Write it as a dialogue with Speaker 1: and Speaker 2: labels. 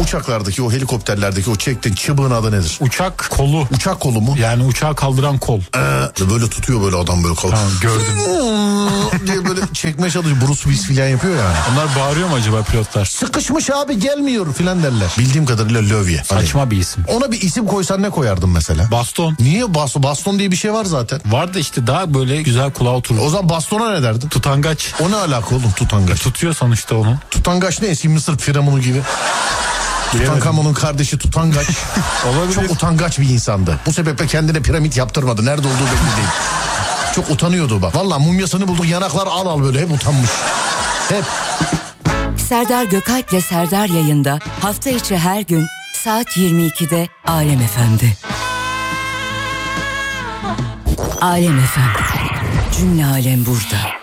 Speaker 1: Uçaklardaki o helikopterlerdeki o çektiğin çıbığın adı nedir?
Speaker 2: Uçak kolu.
Speaker 1: Uçak kolu mu?
Speaker 2: Yani uçağı kaldıran kol.
Speaker 1: Böyle tutuyor böyle adam böyle kol.
Speaker 2: Tamam, gördüm.
Speaker 1: diye böyle çekmeye çalışıyor. Bruce Willis filan yapıyor yani.
Speaker 2: Onlar bağırıyor mu acaba pilotlar?
Speaker 1: Sıkışmış abi gelmiyor filan derler. Bildiğim kadarıyla lövye.
Speaker 2: Saçma bir isim.
Speaker 1: Ona bir isim koysan ne koyardın mesela?
Speaker 2: Baston.
Speaker 1: Niye baston diye bir şey var zaten.
Speaker 2: Var da işte daha böyle güzel kulağa oturur.
Speaker 1: O zaman bastona ne derdin?
Speaker 2: Tutangaç.
Speaker 1: O ne alaka oğlum tutangaç?
Speaker 2: Tutuyor sonuçta onu.
Speaker 1: Tutangaç ne eski Mısır firavunu gibi. Tutankamon'un kardeşi Tutangaç.
Speaker 2: Olabilir.
Speaker 1: Çok utangaç bir insandı. Bu sebeple kendine piramit yaptırmadı. Nerede olduğu belli değil. Çok utanıyordu bak. Vallahi mumyasını bulduk, yanaklar al böyle hep utanmış. Hep.
Speaker 3: Serdar Gökalp'le Serdar yayında hafta içi her gün saat 22'de Alem FM'de. Alem FM. Cümle alem burada.